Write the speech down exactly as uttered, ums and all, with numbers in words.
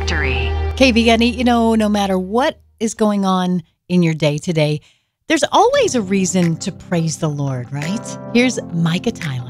victory. Okay, Vianney, you know, no matter what is going on in your day today, there's always a reason to praise the Lord, right? Here's Micah Tyler.